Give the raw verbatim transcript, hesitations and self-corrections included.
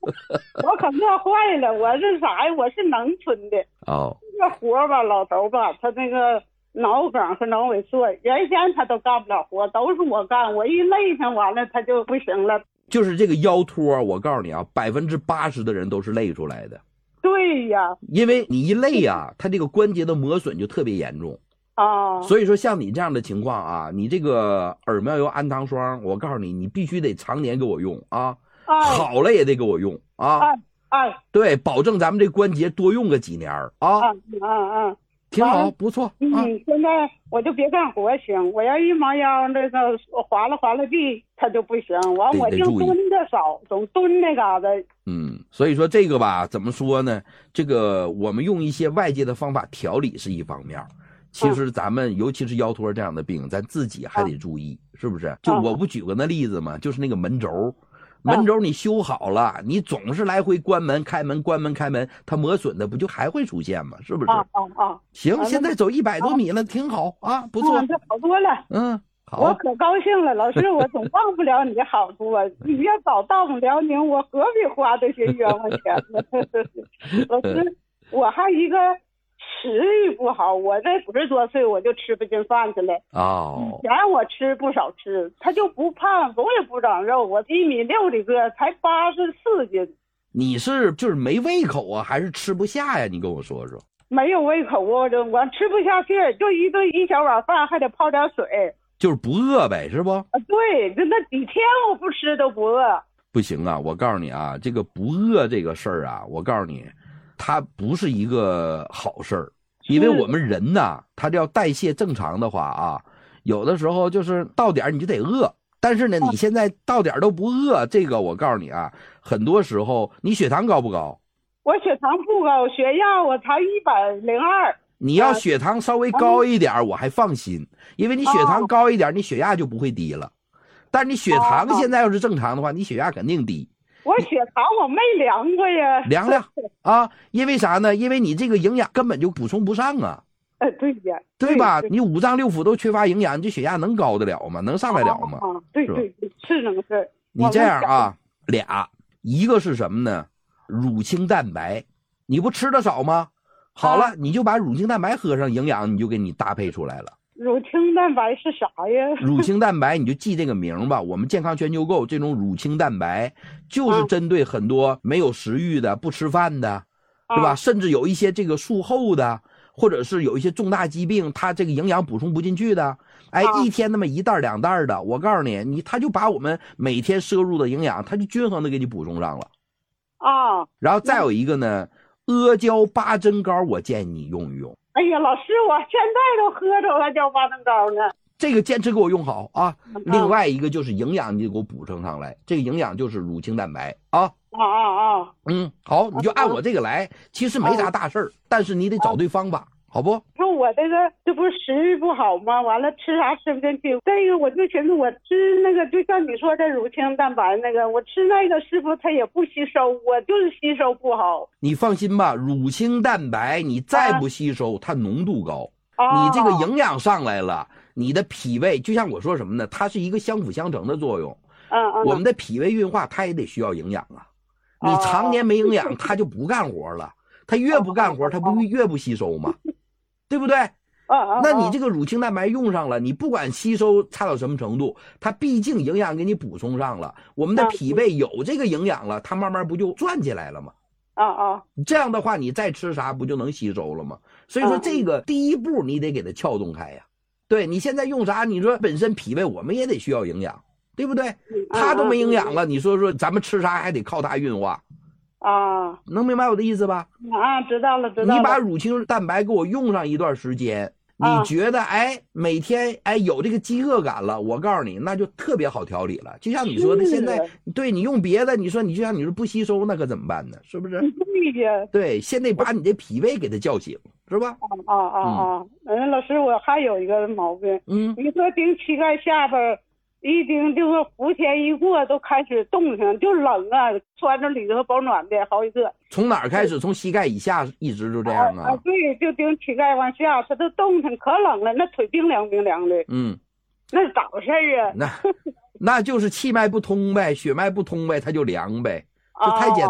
我可乐坏了，我是啥呀？我是农村的。 哦， 这活吧，老头吧，他那个脑梗和脑萎缩，原先他都干不了活，都是我干。我一累他，完了他就不行了。 就是这个腰托，我告诉你啊，百分之八十的人都是累出来的。 对呀， 因为你一累啊，他这个关节的磨损就特别严重。 啊， 所以说像你这样的情况啊，你这个耳苗油氨糖霜，我告诉你，你必须得常年给我用啊， 哎、 好了也得给我用啊。 哎哎， 对，保证咱们这关节多用个几年啊。 嗯嗯嗯， 挺好，不错。 嗯， 啊、 现在我就别干活行，我要一猫腰那个划拉划拉地，它就不行。完我就蹲的少，总蹲那嘎达。 嗯，所以说这个吧，怎么说呢？这个我们用一些外界的方法调理是一方面，其实咱们、嗯、尤其是腰托这样的病，咱自己还得注意，嗯、是不是？就我不举个那例子嘛，就是那个门轴。门轴你修好了，你总是来回关门开门关门开门，它磨损的不就还会出现吗？是不是？ 啊啊啊！ 行，现在走一百多米了，挺好啊，不错。 这好多了。 嗯，好。 我可高兴了，老师，我总忘不了你的好处啊！你要早到我辽宁，我何必花这些冤枉钱呢？老师，我还一个食欲不好，我这五十多岁我就吃不进饭去了。 哦， 以前我吃不少吃，他就不胖，总也不长肉。我一米六的个，才八十四斤。 你是就是没胃口啊，还是吃不下呀？你跟我说说。 没有胃口，我这我吃不下去，就一顿一小碗饭，还得泡点水。 就是不饿呗，是不？ 啊，对，就那几天我不吃都不饿。 不行啊，我告诉你啊，这个不饿这个事儿啊，我告诉你。它不是一个好事儿，因为我们人呐，他要代谢正常的话啊，有的时候就是到点你就得饿，但是呢，你现在到点都不饿，这个我告诉你啊，很多时候你血糖高不高？ 我血糖不高，血压我才一百零二。 你要血糖稍微高一点，我还放心，因为你血糖高一点，你血压就不会低了。但是你血糖现在要是正常的话，你血压肯定低。 我血糖我没量过呀， 量量啊，因为啥呢？因为你这个营养根本就补充不上啊。 哎，对呀， 对吧？你五脏六腑都缺乏营养，你这血压能高得了吗？能上来了吗？ 啊，对对对，是能是。 你这样啊，俩，一个是什么呢？乳清蛋白，你不吃的少吗？好了，你就把乳清蛋白喝上，营养你就给你搭配出来了。 乳清蛋白是啥呀？ 乳清蛋白你就记这个名吧。我们健康全球购这种乳清蛋白，就是针对很多没有食欲的、不吃饭的，是吧？甚至有一些这个术后的，或者是有一些重大疾病，它这个营养补充不进去的，哎，一天那么一袋两袋的，我告诉你，你他就把我们每天摄入的营养，他就均衡的给你补充上了。 啊， 然后再有一个呢，阿胶八珍膏，我建议你用一用。 哎呀，老师，我现在都喝着阿胶八珍膏呢。 这个坚持给我用好啊！另外一个就是营养，你给我补充上来。这个营养就是乳清蛋白啊！ 啊啊啊！ 嗯，好，你就按我这个来。其实没啥大事儿，但是你得找对方法，好不？ 说我这个这不是食欲不好吗？完了吃啥吃不进去。这个我就寻思，我吃那个就像你说的乳清蛋白那个，我吃那个是不是它也不吸收？我就是吸收不好。 你放心吧，乳清蛋白你再不吸收，它浓度高， 啊、 你这个营养上来了。你的脾胃就像我说什么呢？它是一个相辅相成的作用。 嗯嗯， 我们的脾胃运化它也得需要营养啊。你常年没营养，它就不干活了。它越不干活，它不越不吸收吗？对不对？ 嗯那你这个乳清蛋白用上了，你不管吸收差到什么程度，它毕竟营养给你补充上了。我们的脾胃有这个营养了，它慢慢不就转起来了吗？ 啊啊， 这样的话，你再吃啥不就能吸收了吗？所以说这个第一步你得给它撬动开呀。对，你现在用啥？你说本身脾胃我们也得需要营养，对不对？它都没营养了，你说说咱们吃啥还得靠它运化啊？ 能明白我的意思吧？ 啊，知道了，知道了。 你把乳清蛋白给我用上一段时间，你觉得哎每天哎有这个饥饿感了，我告诉你那就特别好调理了。就像你说的，现在对你用别的，你说你就像你说不吸收，那可怎么办呢？是不是？ 对呀。 对，先得把你这脾胃给它叫醒。是吧？ 啊啊啊！嗯，老师，我还有一个毛病。 嗯， 你说顶膝盖下边，一顶就是伏天一过都开始冻上，就冷啊，穿着里头保暖的好几个。 从哪儿开始？从膝盖以下一直就这样啊？ 啊，对，就顶膝盖往下，它都冻上，可冷了，那腿冰凉冰凉的。 嗯， 那是咋回事啊？ 那那就是气脉不通呗，血脉不通呗，它就凉呗，这太简单。